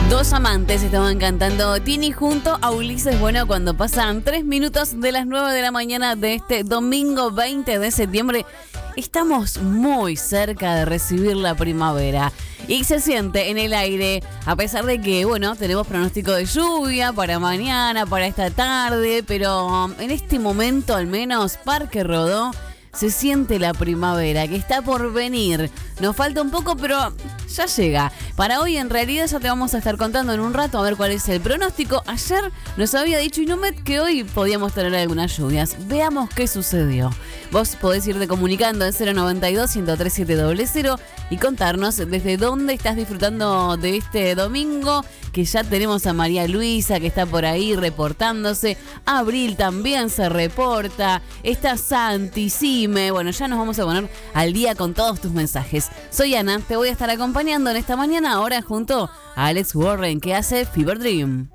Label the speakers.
Speaker 1: Dos amantes estaban cantando Tini junto a Ulises Bueno cuando pasan 3 minutos de las 9 de la mañana de este domingo 20 de septiembre. Estamos muy cerca de recibir la primavera y se siente en el aire, a pesar de que, bueno, tenemos pronóstico de lluvia para mañana, para esta tarde, pero en este momento al menos Parque Rodó se siente la primavera que está por venir. Nos falta un poco, pero ya llega. Para hoy en realidad ya te vamos a estar contando en un rato a ver cuál es el pronóstico. Ayer nos había dicho Inumet que hoy podíamos tener algunas lluvias. Veamos qué sucedió. Vos podés irte comunicando en 092-103-700 y contarnos desde dónde estás disfrutando de este domingo, que ya tenemos a María Luisa que está por ahí reportándose. Abril también se reporta. Está Santi, Sime. Bueno, ya nos vamos a poner al día con todos tus mensajes. Soy Ana, te voy a estar acompañando en esta mañana ahora junto a Alex Warren que hace Fever Dream.